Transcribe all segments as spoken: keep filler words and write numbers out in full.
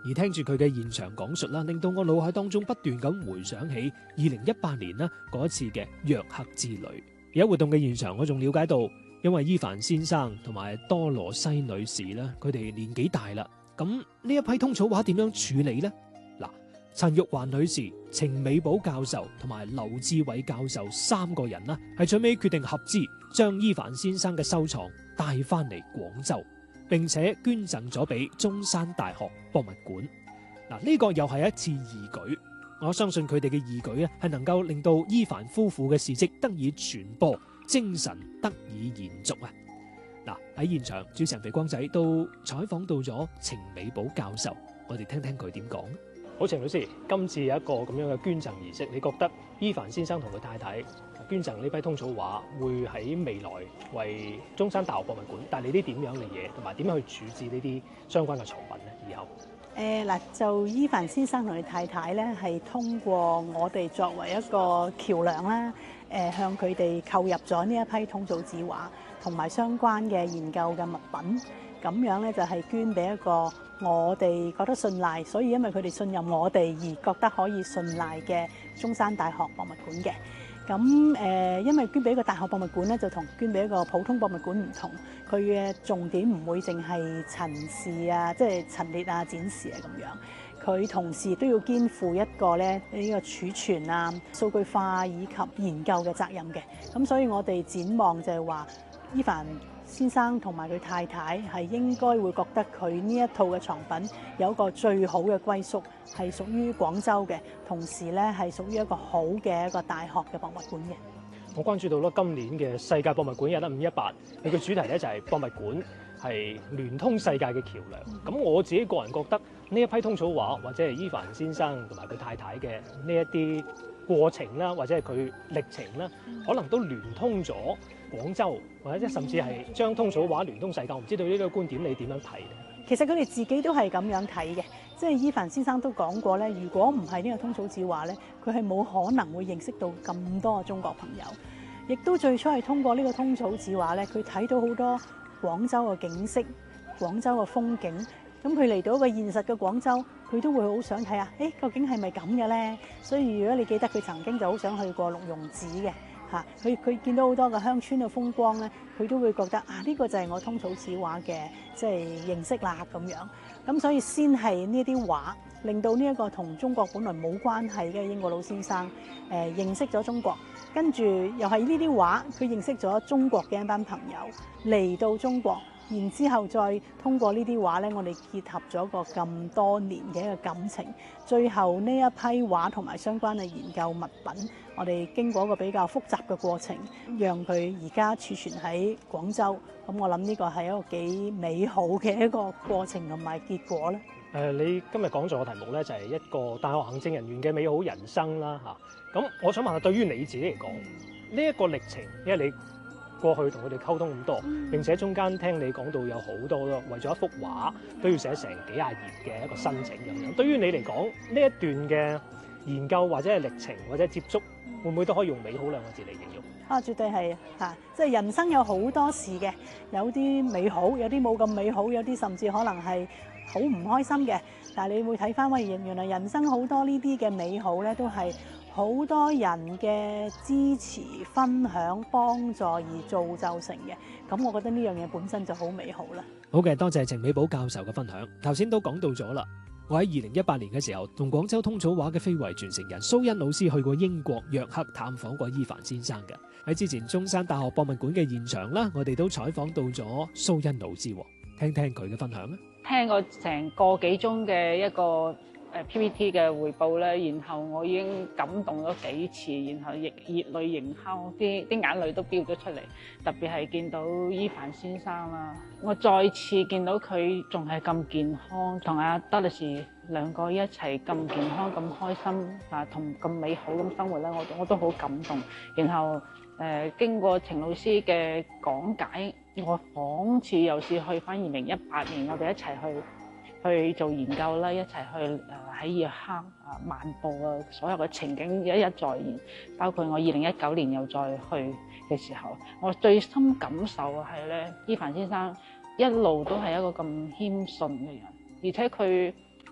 而聽住佢嘅現場講述啦，令到我腦海當中不斷咁回想起二零一八年啦嗰一次嘅約克之旅。而喺活動嘅現場，我仲了解到，因為伊凡先生同埋多羅西女士啦，佢哋年紀大啦，咁呢一批通草畫點樣處理呢？嗱，陳玉環女士、程美寶教授同埋劉志偉教授三個人啦，係最尾決定合資將伊凡先生嘅收藏帶翻嚟廣州，並且捐贈咗俾中山大學博物館。嗱，呢個又係一次義舉，我相信佢哋嘅義舉咧係能夠令到伊凡夫婦嘅事蹟得以傳播，精神得以延續啊！嗱，喺現場，主持人肥光仔都採訪到咗程美寶教授，我哋聽聽佢點講。好，程老師，今次有一個咁樣嘅捐贈儀式，你覺得伊凡先生同佢太太捐贈呢批通草畫會喺未來為中山大學博物館帶嚟啲點樣嘅嘢，同埋點樣去處置呢啲相關嘅藏品咧？以後誒嗱，就伊凡先生同佢太太咧，係通過我哋作為一個橋梁啦，誒向佢哋購入咗呢一批通草紙畫同埋相關嘅研究嘅物品，咁樣咧就係捐俾一個我哋覺得信賴，所以因為佢哋信任我哋而覺得可以信賴嘅中山大學博物館嘅。咁誒、呃，因為捐俾一個大學博物館咧，就同捐俾一個普通博物館唔同，佢嘅重點唔會淨係陳示啊，即係陳列啊、展示啊咁樣。佢同時都要肩負一個咧呢個儲存啊、數據化以及研究嘅責任嘅。咁所以我哋展望就係話，伊凡先生同埋佢太太係應該會覺得佢呢一套嘅藏品有一個最好嘅歸宿，係屬於廣州嘅，同時咧係屬於一個好嘅一個大學嘅博物館嘅。 我關注到咯，今年嘅世界博物館一五一八，佢嘅主題咧就係博物館係聯通世界嘅橋梁。咁我自己個人覺得呢一批通草畫或者係伊凡先生同埋佢太太嘅呢一啲過程啦，或者係佢歷程啦，可能都聯通咗廣州，或者甚至係將通草畫聯通世界。我唔知道呢個觀點你點樣睇咧？ 其實佢哋自己都係咁樣睇嘅，即係伊凡先生都講過咧，如果唔係呢個通草紙畫咧，佢係冇可能會認識到咁多嘅中國朋友。亦都最初係通過呢個通草紙畫咧，佢睇到好多廣州嘅景色、廣州嘅風景。咁佢嚟到一個現實嘅廣州，佢都會好想睇下，誒究竟係咪咁嘅咧？所以如果你記得佢曾經就好想去過六榕寺嘅。嚇！佢佢見到好多嘅鄉村嘅風光咧，佢都會覺得啊，呢個就係我通草紙畫嘅即係認識啦咁樣。咁所以先係呢啲畫，令到呢一個同中國本來冇關係嘅英國老先生誒認識咗中國，跟住又係呢啲畫，佢認識咗中國嘅一班朋友嚟到中國。然之後再通過呢啲畫咧，我哋結合咗個咁多年嘅一個感情，最後呢一批畫同埋相關嘅研究物品，我哋經過一個比較複雜嘅過程，讓佢而家儲存喺廣州。咁我諗呢個係一個幾美好嘅一個過程同埋結果咧。誒、 呃，你今日講座嘅題目咧就係、是、一個大學行政人員嘅美好人生啦嚇。咁、啊、我想問下，對於你自己嚟講，呢、這、一個歷程，因為你過去同佢哋溝通咁多，並且中間聽你講到有好多咯，為咗一幅畫都要寫成幾廿頁嘅一個申請咁樣。對於你嚟講，呢一段嘅研究或者係歷程或者接觸，會唔會都可以用美好兩個字嚟形容？ 啊，絕對係嚇！即係人生有好多事嘅，有啲美好，有啲冇咁美好，有啲甚至可能係好唔開心嘅。但係你會睇翻，喂，原來人生好多呢啲嘅美好咧，都係好多人嘅支持、分享、幫助而造就成嘅。咁我覺得呢樣嘢本身就好美好啦。好嘅，多謝程美寶教授嘅分享。頭先都講到咗啦，我喺二零一八年嘅時候，同廣州通草畫嘅非遺傳承人蘇欣老師去過英國約克探訪過伊凡先生嘅。喺之前中山大學博物館嘅現場啦，我哋都採訪到咗蘇欣老師，聽聽佢嘅分享啊。 聽過成個幾鐘嘅一個誒 P P T 嘅匯報咧，然後我已經感動咗幾次，然後亦熱淚盈眶，啲啲眼淚都飆咗出嚟。特別係見到伊凡先生啦，我再次見到佢仲係咁健康，同阿德律士兩個一齊咁健康、咁開心啊，同咁美好咁生活咧，我我都好感動。然後誒、呃、經過程老師嘅講解，我仿似又是去翻二零一八年，我哋一齊去去做研究啦，一齊去誒喺約克啊漫步啊，所有嘅情景一一再現。包括我二零一九年又再去嘅時候，我最深感受係咧，伊凡先生一路都係一個咁謙遜嘅人，而且佢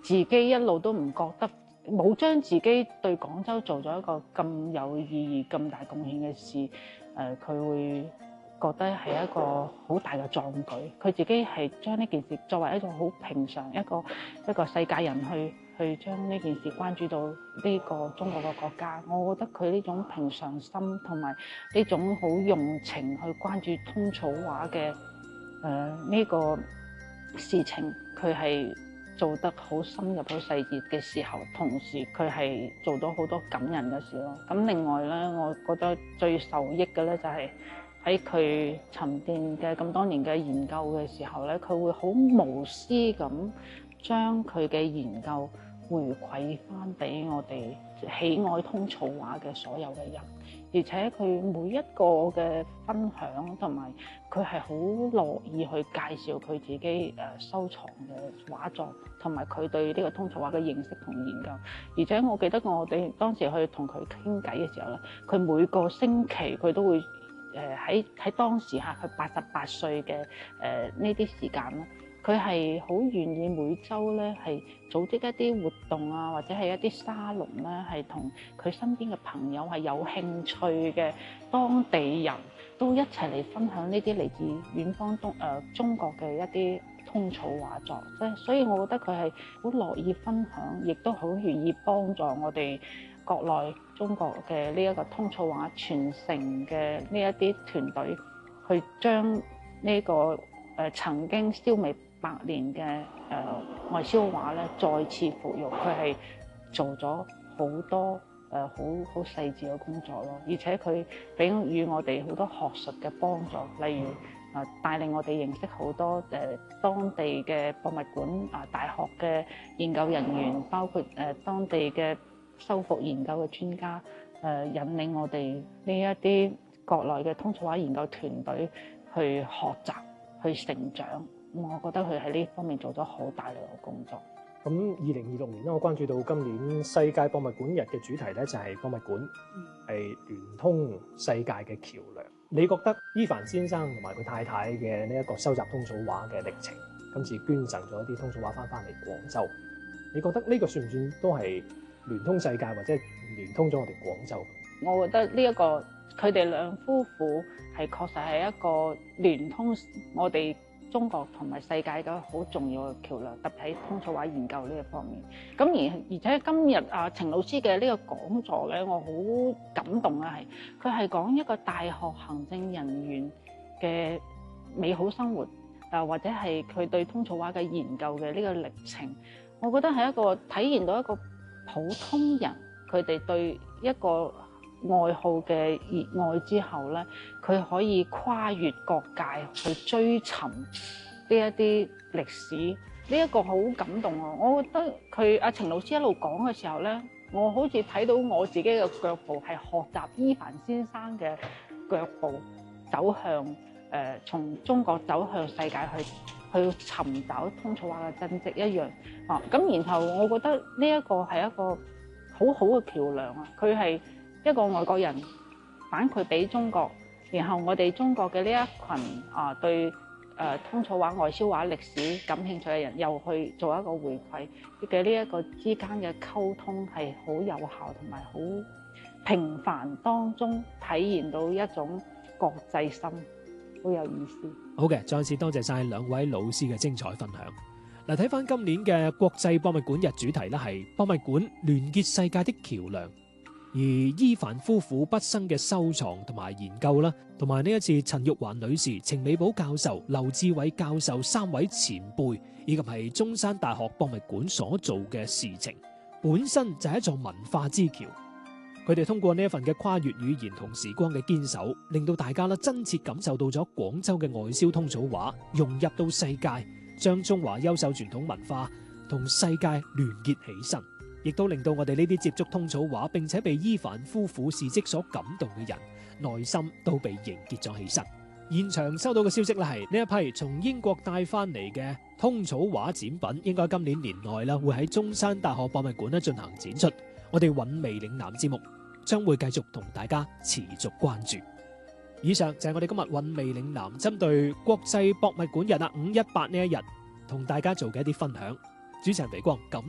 自己一路都唔覺得冇將自己對廣州做咗一個咁有意義、咁大貢獻嘅事，誒、呃、佢會覺得係一個好大嘅壯舉。佢自己係將呢件事作為一種好平常一個一個世界人去去將呢件事關注到呢個中國嘅國家。我覺得佢呢種平常心同埋呢種好用情去關注通草話嘅誒呢個事情，佢係做得好深入、好細節嘅時候，同時佢係做到好多感人嘅事咯。咁另外咧，我覺得最受益嘅咧就係喺佢沉澱嘅咁多年嘅研究嘅時候咧，佢會好無私咁將佢嘅研究回饋翻俾我哋喜愛通草話嘅所有嘅人，而且佢每一個嘅分享同埋佢係好樂意去介紹佢自己誒收藏嘅畫作，同埋佢對呢個通草話嘅認識同研究。而且我記得我哋當時去同佢傾偈嘅時候咧，佢每個星期佢都會誒喺喺當時嚇佢八十八歲嘅誒呢啲時間咧，佢係好願意每週咧係組織一啲活動啊，或者係一啲沙龍咧，係同佢身邊嘅朋友係有興趣嘅當地人都一齊嚟分享呢啲嚟自遠方東誒、呃、中國嘅一啲通草畫作。即係所以，我覺得佢係好樂意分享，亦都好願意幫助我哋國內中國嘅呢一個通草畫傳承嘅呢一啲團隊，去將呢、這個誒、呃、曾經消弭百年嘅誒、呃、外銷畫咧再次復育。佢係做咗好多誒好好細緻嘅工作咯，而且佢俾予我哋好多學術嘅幫助，例如啊、呃、帶領我哋認識好多誒、呃、當地嘅博物館啊、呃、大學嘅研究人員，包括誒、呃、當地嘅修復研究嘅專家，誒、呃、引領我哋呢一啲國內嘅通草畫研究團隊去學習去成長。我覺得佢喺呢方面做咗好大量嘅工作。 咁二零二六年咧，我關注到今年世界博物館日嘅主題咧就係博物館係聯通世界嘅橋梁。你覺得伊凡先生同埋佢太太嘅呢一個收集通草畫嘅歷程，今次捐贈咗一啲通草畫翻翻嚟廣州，你覺得呢個算唔算都係聯通世界或者聯通咗我哋廣州？ 我覺得呢、這、一個佢哋兩夫婦係確實係一個聯通我哋中國同埋世界嘅好重要嘅橋梁，特別喺通草畫研究呢一方面。咁而而且今日啊，程老師嘅呢個講座咧，我好感動啊！係佢係講一個大學行政人員嘅美好生活，啊或者係佢對通草畫嘅研究嘅呢個歷程。我覺得係一個體現到一個普通人佢哋對一個愛好嘅熱愛之後咧，佢可以跨越各界去追尋呢一啲歷史，呢、這、一個好感動啊！我覺得佢阿程老師一路講嘅時候咧，我好似睇到我自己嘅腳步係學習伊凡先生嘅腳步，走向誒、呃、從中國走向世界去去尋找通草畫嘅真跡一樣啊！咁然後我覺得呢一個係一個好好嘅橋梁啊！佢係一個外國人反饋俾中國，然後我哋中國嘅呢一群啊對誒、呃、通草畫外銷畫歷史感興趣嘅人，又去做一個回饋嘅呢一個之間嘅溝通係好有效，同埋好平凡當中體現到一種國際心，好有意思。 好嘅，再次多謝晒兩位老師嘅精彩分享。嗱，睇翻今年嘅國際博物館日主題咧，係博物館聯結世界的橋梁。而伊凡夫婦畢生嘅收藏同埋研究啦，同埋呢一次陳玉環女士、程美寶教授、劉志偉教授三位前輩，以及係中山大學博物館所做嘅事情，本身就係一座文化之橋。佢哋通過呢一份嘅跨越語言同時光嘅堅守，令到大家啦真切感受到咗廣州嘅外銷通草畫融入到世界，將中華優秀傳統文化同世界聯結起身。亦都令到我哋呢啲接觸通草畫並且被伊凡夫婦事蹟所感動嘅人，內心都被凝結咗起身。現場收到嘅消息咧，係呢一批從英國帶翻嚟嘅通草畫展品，應該今年年內啦會喺中山大學博物館咧進行展出。我哋韻味嶺南節目將會繼續同大家持續關注。以上就係我哋今日韻味嶺南針對國際博物館日啊五一八呢一日同大家做嘅一啲分享。主持人肥光感